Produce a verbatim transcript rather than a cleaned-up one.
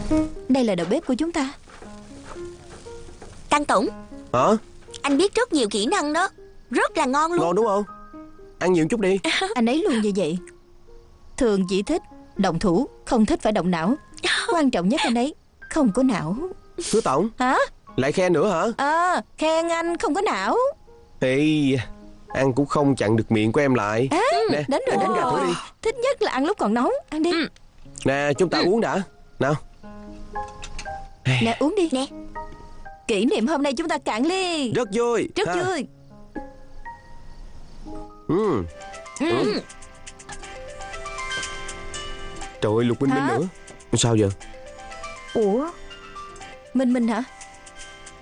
Đây là đầu bếp của chúng ta. Tăng tổng, Hả? anh biết rất nhiều kỹ năng đó, rất là ngon luôn. Ngon đúng không? Ăn nhiều chút đi. Anh ấy luôn như vậy. Thường chỉ thích động thủ, không thích phải động não. Quan trọng nhất anh ấy không có não. Hứa tổng. Hả? Lại khen nữa hả? À, khen anh không có não. Thì ăn cũng không chặn được miệng của em lại. À, Nè, đến rồi, ăn đến trứng gà rồi. thử đi. Thích nhất là ăn lúc còn nóng. Ăn đi. Ừ. Nè, chúng ta uống đã. Nào. Nè, uống đi. Nè. Kỷ niệm hôm nay chúng ta cạn ly. Rất vui. Rất ha. vui. Ừ. Ừ. Ừ. Trời ơi, Lục Minh Minh Hả? nữa. Sao giờ? Ủa, Minh Minh hả?